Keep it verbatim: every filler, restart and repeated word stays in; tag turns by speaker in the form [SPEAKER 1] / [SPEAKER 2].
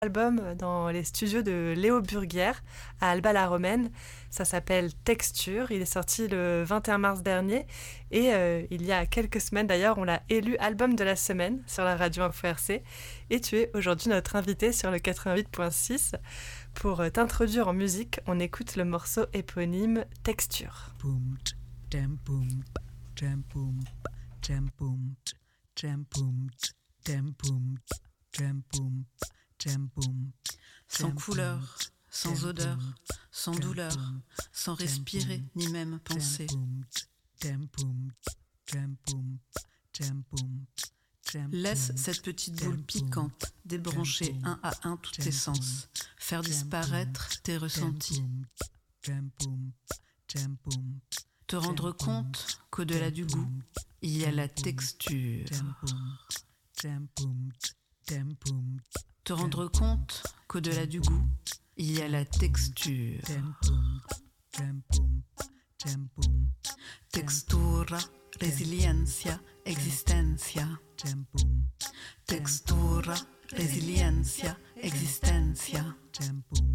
[SPEAKER 1] Album dans les studios de Léo Burguière à Alba-la-Romaine. Ça s'appelle Texture. Il est sorti le vingt et un mars dernier et euh, il y a quelques semaines d'ailleurs, on l'a élu album de la semaine sur la radio Info R C. Et tu es aujourd'hui notre invité sur le quatre-vingt-huit virgule six. Pour t'introduire en musique, on écoute le morceau éponyme Texture.
[SPEAKER 2] Sans couleur, sans odeur, sans douleur, sans respirer, ni même penser. Laisse cette petite boule piquante débrancher un à un tous tes sens, faire disparaître tes ressentis. Te rendre compte qu'au-delà du goût, il y a la texture. Te rendre compte qu'au-delà du goût, il y a la texture. Textura, resiliencia, existencia. Textura, resiliencia, existencia.